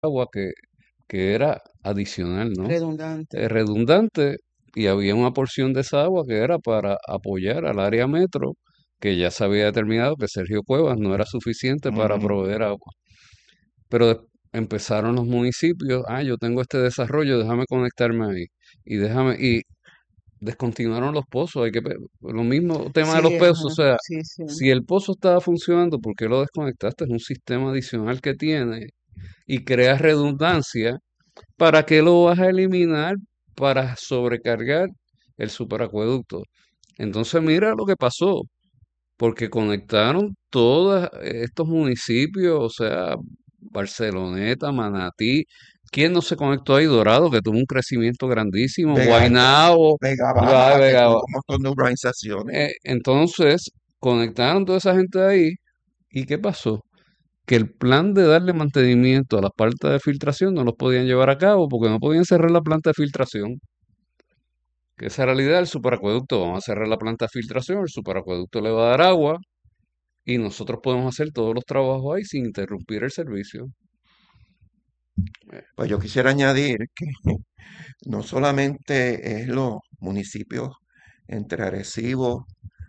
agua que era adicional, ¿no? redundante. Redundante, y había una porción de esa agua que era para apoyar al área metro, que ya se había determinado que Sergio Cuevas no era suficiente para Ujú. proveer agua. Pero empezaron los municipios, yo tengo este desarrollo, déjame conectarme ahí. Y descontinuaron los pozos. Lo mismo tema de los Sí, pozos, o ajá, sea, sí, sí. si el pozo estaba funcionando, ¿por qué lo desconectaste? Es un sistema adicional que tiene y crea redundancia. ¿Para qué lo vas a eliminar? Para sobrecargar el superacueducto. Entonces mira lo que pasó, porque conectaron todos estos municipios, o sea, Barceloneta, Manatí. ¿Quién no se conectó ahí? Dorado, que tuvo un crecimiento grandísimo, Vega Alta, Guaynabo, Vega Ciudad de Baja, que Vega. tuvo un montón de urbanizaciones. Entonces, conectaron toda esa gente ahí. ¿Y qué pasó? Que el plan de darle mantenimiento a las plantas de filtración no los podían llevar a cabo porque no podían cerrar la planta de filtración. Que esa era la idea del superacueducto. Vamos a cerrar la planta de filtración, el superacueducto le va a dar agua y nosotros podemos hacer todos los trabajos ahí sin interrumpir el servicio. Eh, Pues yo quisiera añadir que no solamente es los municipios entre Arecibo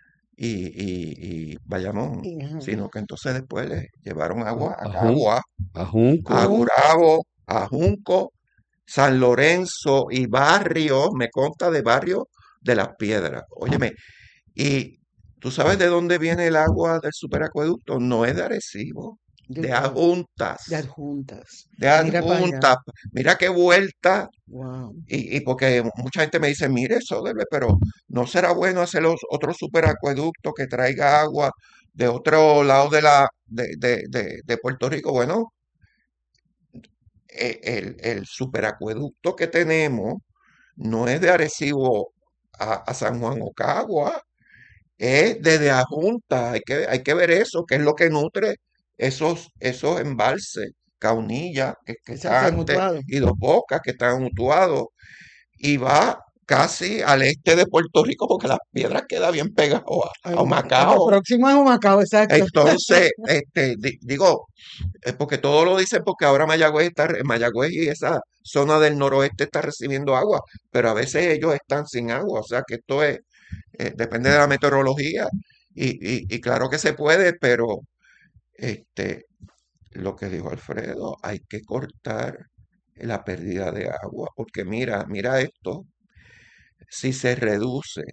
y Bayamón, Y, ajá. sino que entonces después le llevaron A, agua a a Jun- Cagua, a Junco, a Junco, Gurabo, a Junco, San Lorenzo y barrios, me consta de barrios de Las Piedras. Óyeme, y ¿tú sabes de dónde viene el agua del superacueducto? No es de Arecibo, ¿de de dónde? De Adjuntas, adjuntas. de Mira para allá. Adjuntas. Mira qué vuelta. Wow. Y porque mucha gente me dice, mire, eso debe, pero ¿no será bueno hacer otro superacueducto que traiga agua de otro lado de Puerto Rico? Bueno, el superacueducto que tenemos no es de Arecibo a San Juan Ocagua, es desde Ajunta. Hay que ver eso, qué es lo que nutre esos embalses. Caunilla, que está Exacto, en antes, Utuado. y Dos Bocas, que están mutuados, y va casi al este de Puerto Rico porque Las Piedras queda bien pegado a Macao. Próximo a Humacao, exacto. Entonces, digo, porque todo lo dicen porque ahora Mayagüez y esa zona del noroeste está recibiendo agua, pero a veces ellos están sin agua, o sea que esto depende de la meteorología y claro que se puede, pero este, lo que dijo Alfredo, hay que cortar la pérdida de agua, porque mira esto, si se reduce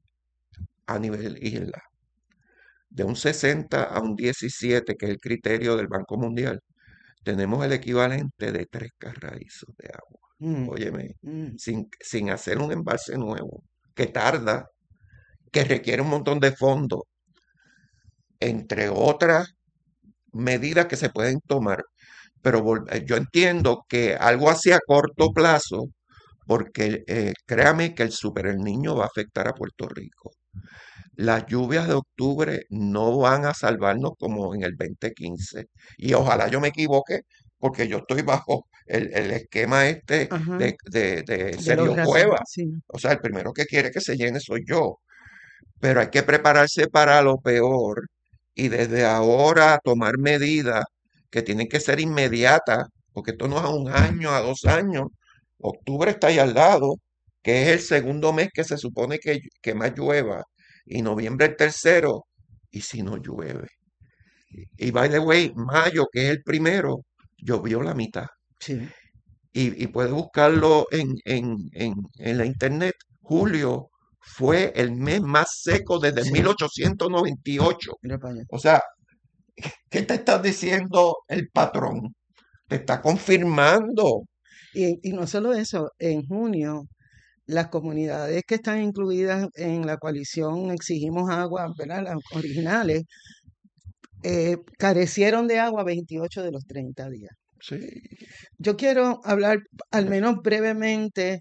a nivel isla de un 60 a un 17, que es el criterio del Banco Mundial, tenemos el equivalente de 3 carrazos de agua. Mm, Óyeme, mm. sin hacer un embalse nuevo, que tarda, que requiere un montón de fondos, entre otras medidas que se pueden tomar. Pero yo entiendo que algo así a corto plazo, porque créame que el Super El Niño va a afectar a Puerto Rico. Las lluvias de octubre no van a salvarnos como en el 2015. Y ojalá yo me equivoque, porque yo estoy bajo el esquema este Ajá. de De los Sergio ratos, Cueva. sí. O sea, el primero que quiere que se llene soy yo. Pero hay que prepararse para lo peor y desde ahora tomar medidas que tienen que ser inmediatas, porque esto no es a un año, a 2 años. Octubre está ahí al lado, que es el segundo mes que se supone que más llueva, y noviembre el tercero, y si no llueve. Y by the way, mayo, que es el primero, llovió la mitad. Sí. Y puedes buscarlo en la internet. Julio fue el mes más seco desde Sí. 1898. Mira para allá. O sea, ¿qué te está diciendo el patrón? Te está confirmando. Y no solo eso, en junio, las comunidades que están incluidas en la coalición Exigimos Agua, ¿verdad? Las originales, carecieron de agua 28 de los 30 días. Sí. Yo quiero hablar al menos brevemente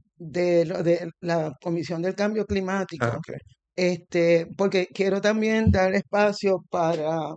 de la Comisión del Cambio Ah, Climático, ok. porque quiero también dar espacio para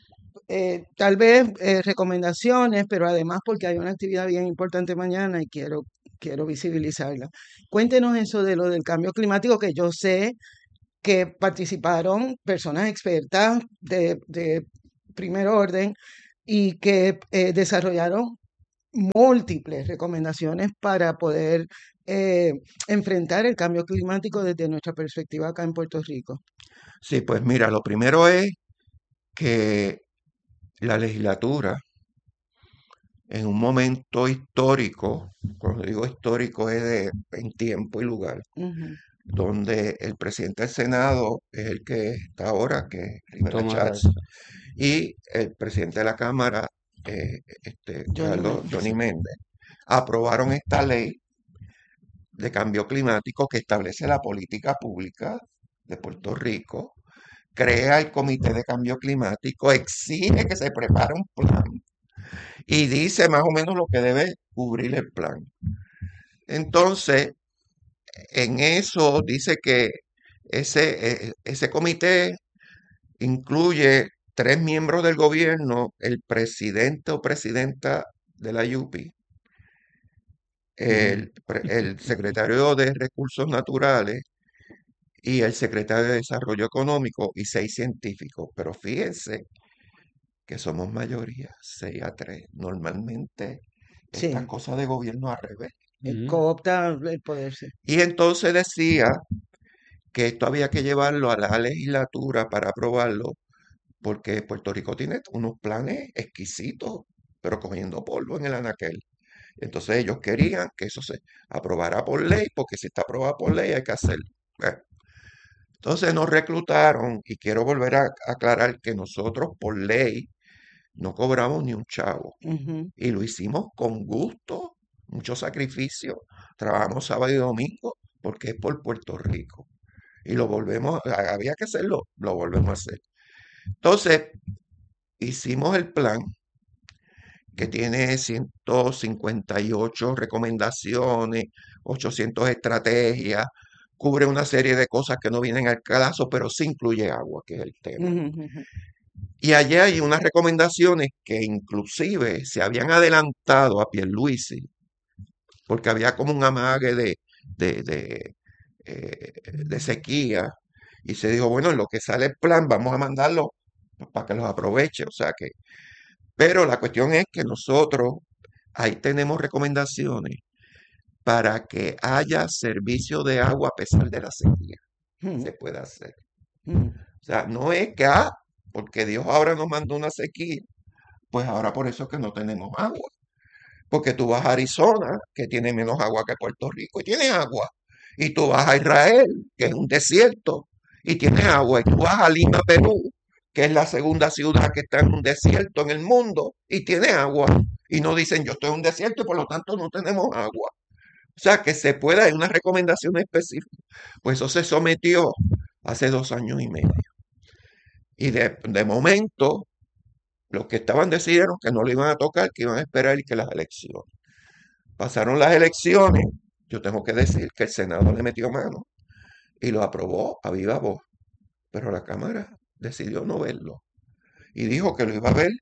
tal vez recomendaciones, pero además porque hay una actividad bien importante mañana y quiero visibilizarla. Cuéntenos eso de lo del cambio climático, que yo sé que participaron personas expertas de primer orden y que desarrollaron múltiples recomendaciones para poder eh, enfrentar el cambio climático desde nuestra perspectiva acá en Puerto Rico. Sí, pues mira, lo primero es que la legislatura, en un momento histórico, cuando digo histórico es en tiempo y lugar, Ujú. donde el presidente del Senado es el que está ahora, que es Rivera Toma Chats, racha. y el presidente de la Cámara, Johnny Johnny Méndez. Méndez, aprobaron esta ley de cambio climático que establece la política pública de Puerto Rico, crea el Comité de Cambio Climático, exige que se prepare un plan y dice más o menos lo que debe cubrir el plan. Entonces, en eso dice que ese comité incluye 3 miembros del gobierno, el presidente o presidenta de la UPI, el secretario de Recursos Naturales y el secretario de Desarrollo Económico y 6 científicos. Pero fíjense que somos mayoría, 6-3. Normalmente estas Sí, cosas de gobierno al revés. Ujú. coopta el poder, sí. Y entonces decía que esto había que llevarlo a la legislatura para aprobarlo, porque Puerto Rico tiene unos planes exquisitos, pero cogiendo polvo en el anaquel. Entonces ellos querían que eso se aprobara por ley, porque si está aprobado por ley hay que hacerlo. Bueno, entonces nos reclutaron y quiero volver a aclarar que nosotros por ley no cobramos ni un chavo Ujú. y lo hicimos con gusto, mucho sacrificio. Trabajamos sábado y domingo porque es por Puerto Rico y lo volvemos, había que hacerlo, lo volvemos a hacer. Entonces hicimos el plan que tiene 158 recomendaciones, 800 estrategias, cubre una serie de cosas que no vienen al caso, pero sí incluye agua, que es el tema. Ujú, ujú. Y allá hay unas recomendaciones que inclusive se habían adelantado a Pierluisi, porque había como un amague de, de, de sequía, y se dijo, bueno, en lo que sale el plan, vamos a mandarlo para que los aproveche. O sea que, pero la cuestión es que nosotros ahí tenemos recomendaciones para que haya servicio de agua a pesar de la sequía. Ujú, Se puede hacer. ujú. O sea, no es que, porque Dios ahora nos mandó una sequía, pues ahora por eso es que no tenemos agua. Porque tú vas a Arizona, que tiene menos agua que Puerto Rico, y tiene agua. Y tú vas a Israel, que es un desierto, y tiene agua. Y tú vas a Lima, Perú, que es la segunda ciudad que está en un desierto en el mundo, y tiene agua. Y no dicen, yo estoy en un desierto y por lo tanto no tenemos agua. O sea, que se pueda, hay una recomendación específica. Pues eso se sometió hace 2 años y medio. Y de momento, los que estaban decidieron que no lo iban a tocar, que iban a esperar y que las elecciones. Pasaron las elecciones, yo tengo que decir que el Senado le metió mano y lo aprobó a viva voz, pero la Cámara decidió no verlo y dijo que lo iba a ver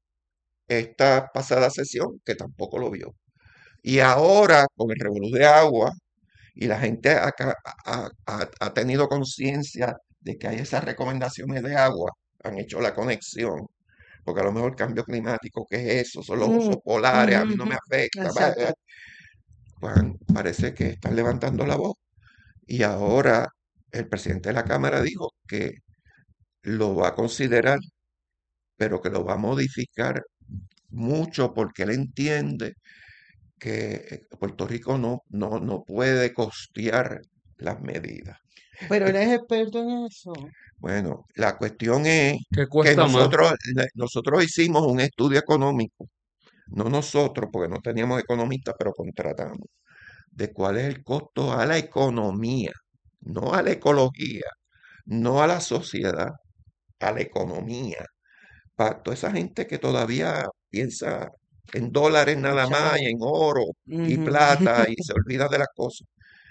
esta pasada sesión, que tampoco lo vio. Y ahora, con el revolú de agua, y la gente acá ha tenido conciencia de que hay esas recomendaciones de agua, han hecho la conexión, porque a lo mejor el cambio climático, ¿qué es eso? Son los Mm, osos polares, a ujú, mí no ujú. me afecta. Exacto. Pues parece que están levantando la voz. Y ahora el presidente de la Cámara dijo que lo va a considerar, pero que lo va a modificar mucho porque él entiende que Puerto Rico no puede costear las medidas. Pero Eh, eres experto en eso. Bueno, la cuestión es ¿Qué que cuesta más? nosotros hicimos un estudio económico, no nosotros, porque no teníamos economistas, pero contratamos, de cuál es el costo a la economía, no a la ecología, no a la sociedad, a la economía. Para toda esa gente que todavía piensa en dólares El nada más y chavo. en oro y Ujú. plata y se olvida de las cosas.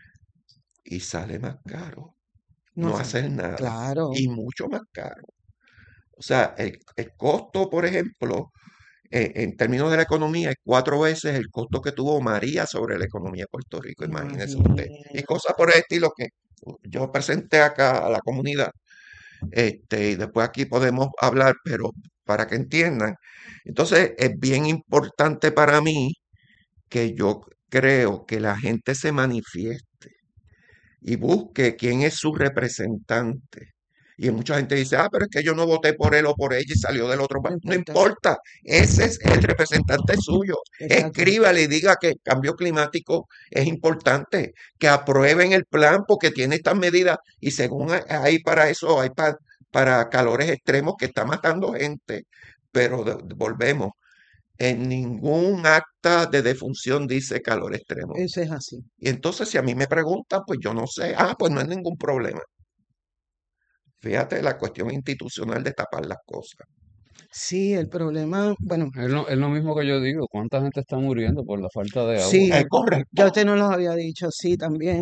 Y sale más caro No no sé. hacer nada Claro. y mucho más caro. O sea, el costo, por ejemplo, en términos de la economía, es 4 veces el costo que tuvo María sobre la economía de Puerto Rico, imagínese usted. Y Imagínate. cosas por el estilo que yo presenté acá a la comunidad. Y después aquí podemos hablar, pero para que entiendan. Entonces, es bien importante para mí que yo creo que la gente se manifieste y busque quién es su representante. Y mucha gente dice, pero es que yo no voté por él o por ella y salió del otro No partido. No importa. importa, ese es el representante suyo. Exacto. Escríbale y diga que el cambio climático es importante, que aprueben el plan porque tiene estas medidas y según hay para eso, hay para calores extremos que está matando gente. Pero volvemos, en ningún acta de defunción dice calor extremo. Eso es así. Y entonces si a mí me preguntan, pues yo no sé. Pues no es ningún problema. Fíjate la cuestión institucional de tapar las cosas. Sí, el problema, bueno, Es lo mismo que yo digo, ¿cuánta gente está muriendo por la falta de agua? sí, Es ya correcto. usted nos lo había dicho, sí, también.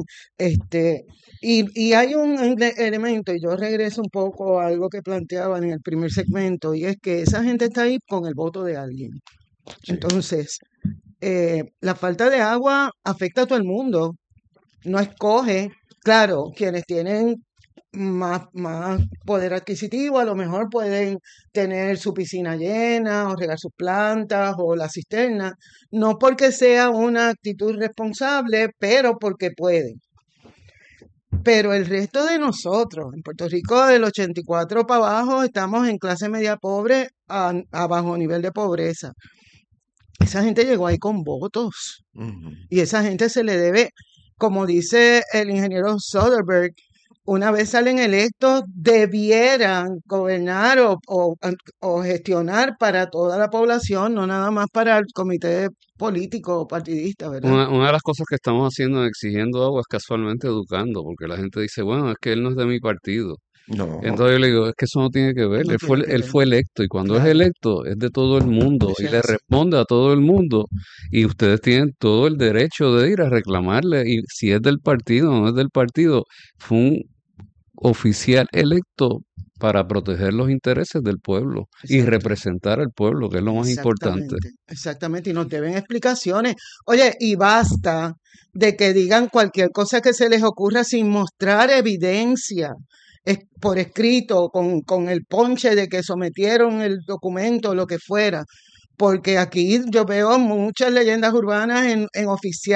Y hay un elemento, y yo regreso un poco a algo que planteaban en el primer segmento, y es que esa gente está ahí con el voto de alguien. Sí. Entonces, la falta de agua afecta a todo el mundo, no escoge. Claro, quienes tienen más poder adquisitivo, a lo mejor pueden tener su piscina llena o regar sus plantas o la cisterna, no porque sea una actitud responsable, pero porque pueden. Pero el resto de nosotros, en Puerto Rico del 84 para abajo, estamos en clase media pobre a bajo nivel de pobreza. Esa gente llegó ahí con votos Ujú. y esa gente se le debe, como dice el ingeniero Soderbergh, una vez salen electos, debieran gobernar o gestionar para toda la población, no nada más para el comité político o partidista, ¿verdad? Una de las cosas que estamos haciendo exigiendo agua es casualmente educando, porque la gente dice, bueno, es que él no es de mi partido. No, Entonces yo le digo, es que eso no tiene que ver, No tiene que él ver, fue electo y cuando es claro, electo es de todo el mundo eso y es le así. responde a todo el mundo y ustedes tienen todo el derecho de ir a reclamarle y si es del partido o no es del partido, fue un oficial electo para proteger los intereses del pueblo y Exacto. representar al pueblo, que es lo más importante. Exactamente, exactamente, y nos deben explicaciones. Oye, y basta de que digan cualquier cosa que se les ocurra sin mostrar evidencia por escrito, con el ponche de que sometieron el documento, lo que fuera, porque aquí yo veo muchas leyendas urbanas en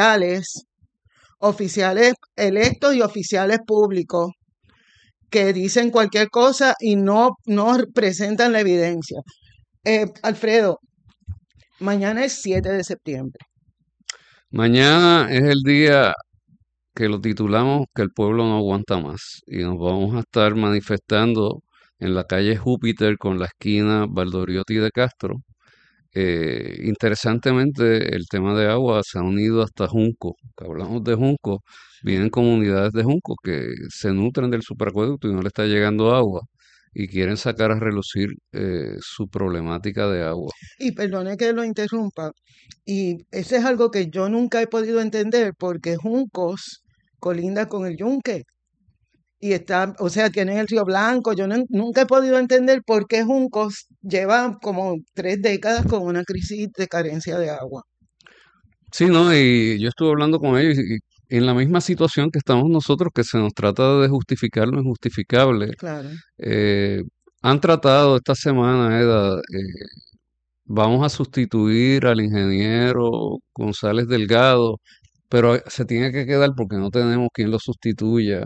oficiales electos y oficiales públicos que dicen cualquier cosa y no presentan la evidencia. Alfredo, mañana es 7 de septiembre. Mañana es el día que lo titulamos que el pueblo no aguanta más y nos vamos a estar manifestando en la calle Júpiter con la esquina Valdoriotti de Castro. Interesantemente, el tema de agua se ha unido hasta Junco. Que hablamos de Junco, vienen comunidades de Junco que se nutren del superacueducto y no le está llegando agua y quieren sacar a relucir su problemática de agua. Y perdone que lo interrumpa, y eso es algo que yo nunca he podido entender porque Juncos colinda con el Yunque y está, o sea, tienen el Río Blanco. Yo nunca he podido entender por qué Juncos lleva como 3 décadas con una crisis de carencia de agua. Sí, ¿no? Y yo estuve hablando con ellos y en la misma situación que estamos nosotros, que se nos trata de justificar lo injustificable. Claro, Eh, Han tratado esta semana, Eda, vamos a sustituir al ingeniero González Delgado, pero se tiene que quedar porque no tenemos quien lo sustituya.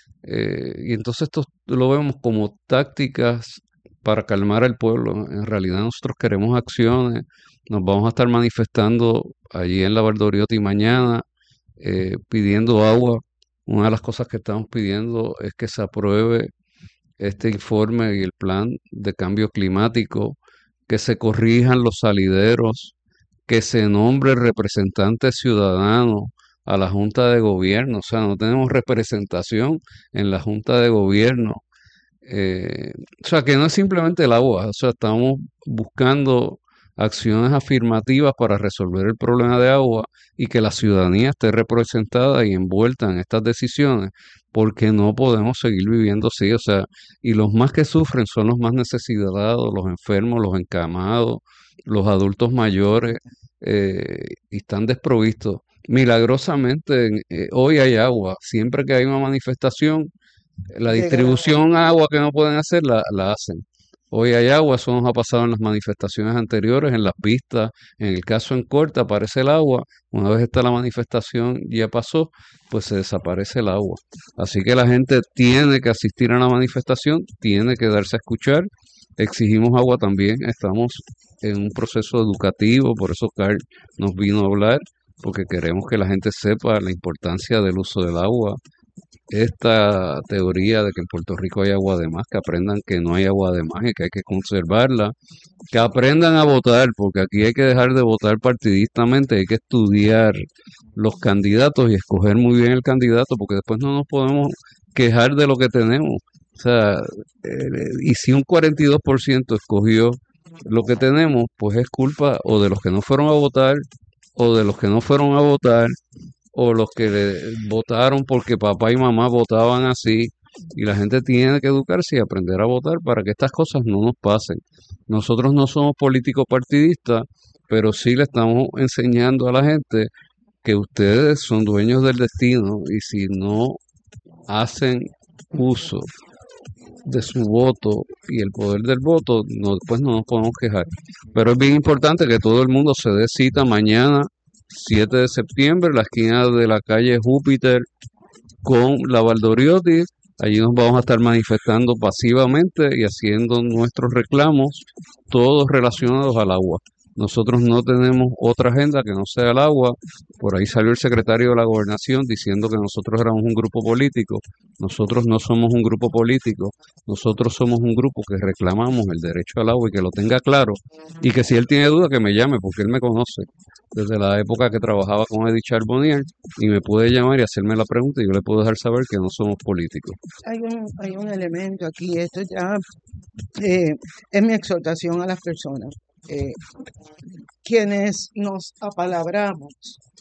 Y entonces esto lo vemos como tácticas para calmar al pueblo. En realidad nosotros queremos acciones. Nos vamos a estar manifestando allí en la Valdoriotti mañana, pidiendo agua. Una de las cosas que estamos pidiendo es que se apruebe este informe y el plan de cambio climático, que se corrijan los salideros, que se nombre representante ciudadano a la Junta de Gobierno. O sea, no tenemos representación en la Junta de Gobierno. Eh, o sea, que no es simplemente el agua, o sea, estamos buscando acciones afirmativas para resolver el problema de agua y que la ciudadanía esté representada y envuelta en estas decisiones, porque no podemos seguir viviendo así, o sea, y los más que sufren son los más necesitados, los enfermos, los encamados, los adultos mayores, y están desprovistos. Milagrosamente, hoy hay agua, siempre que hay una manifestación, la llega el agua. distribución agua que no pueden hacer la hacen. Hoy hay agua, eso nos ha pasado en las manifestaciones anteriores, en las pistas, en el caso en corte aparece el agua, una vez está la manifestación ya pasó, pues se desaparece el agua. Así que la gente tiene que asistir a la manifestación, tiene que darse a escuchar, exigimos agua también, estamos en un proceso educativo, por eso Carl nos vino a hablar, porque queremos que la gente sepa la importancia del uso del agua, esta teoría de que en Puerto Rico hay agua de más, que aprendan que no hay agua de más y que hay que conservarla, que aprendan a votar, porque aquí hay que dejar de votar partidistamente, hay que estudiar los candidatos y escoger muy bien el candidato, porque después no nos podemos quejar de lo que tenemos. O sea, y si un 42% escogió lo que tenemos, pues es culpa o de los que no fueron a votar, o de los que no fueron a votar, o los que votaron porque papá y mamá votaban así, y la gente tiene que educarse y aprender a votar para que estas cosas no nos pasen. Nosotros no somos políticos partidistas, pero sí le estamos enseñando a la gente que ustedes son dueños del destino y si no hacen uso de su voto y el poder del voto, no, después no nos podemos quejar. Pero es bien importante que todo el mundo se dé cita mañana, 7 de septiembre, la esquina de la calle Júpiter con la Valdoriotti. Allí nos vamos a estar manifestando pasivamente y haciendo nuestros reclamos, todos relacionados al agua. Nosotros no tenemos otra agenda que no sea el agua. Por ahí salió el secretario de la Gobernación diciendo que nosotros éramos un grupo político. Nosotros no somos un grupo político. Nosotros somos un grupo que reclamamos el derecho al agua y que lo tenga claro. Y que si él tiene duda que me llame, porque él me conoce desde la época que trabajaba con Eddie Charbonnier y me puede llamar y hacerme la pregunta y yo le puedo dejar saber que no somos políticos. Hay un elemento aquí, esto ya es mi exhortación a las personas. Quienes nos apalabramos,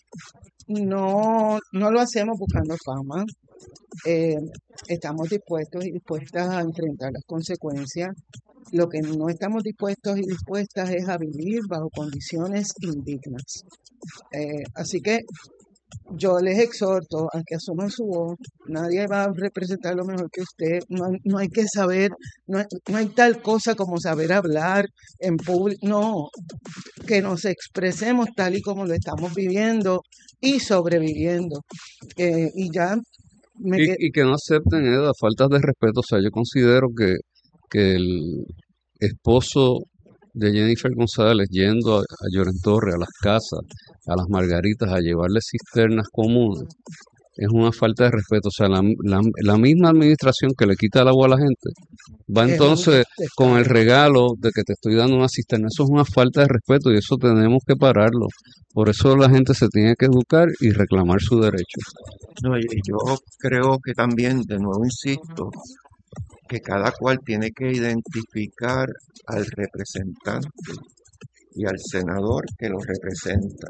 no lo hacemos buscando fama, estamos dispuestos y dispuestas a enfrentar las consecuencias. Lo que no estamos dispuestos y dispuestas es a vivir bajo condiciones indignas. Así que yo les exhorto a que asuman su voz. Nadie va a representar lo mejor que usted. No hay que saber, no hay tal cosa como saber hablar en público. No, que nos expresemos tal y como lo estamos viviendo y sobreviviendo. Y ya y que no acepten faltas de respeto. O sea, yo considero que el esposo de Jennifer González yendo a Lloren Torres, a las casas, a las Margaritas, a llevarle cisternas comunes, es una falta de respeto. O sea, la misma administración que le quita el agua a la gente, va entonces con el regalo de que te estoy dando una cisterna. Eso es una falta de respeto y eso tenemos que pararlo. Por eso la gente se tiene que educar y reclamar su derecho. No, y yo creo que también, de nuevo insisto, que cada cual tiene que identificar al representante y al senador que lo representa,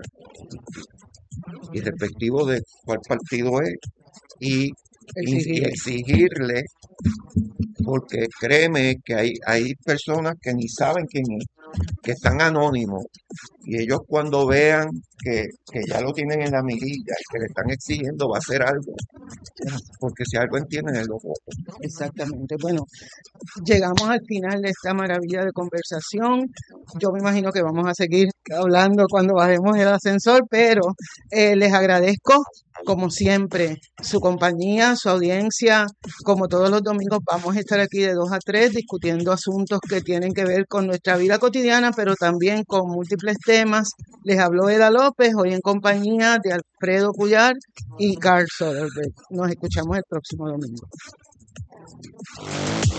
y respectivo de cuál partido es, y exigirle, porque créeme que hay personas que ni saben quién es, que están anónimos, y ellos cuando vean que ya lo tienen en la mirilla y que le están exigiendo, va a hacer algo, porque si algo entienden es los votos. Exactamente. Bueno, llegamos al final de esta maravilla de conversación. Yo me imagino que vamos a seguir hablando cuando bajemos el ascensor, pero les agradezco, como siempre, su compañía, su audiencia. Como todos los domingos, vamos a estar aquí de 2 a 3 discutiendo asuntos que tienen que ver con nuestra vida cotidiana, pero también con múltiples temas. Les habló Eda López, hoy en compañía de Alfredo Cuyar y Carl Soderberg. Nos escuchamos el próximo domingo.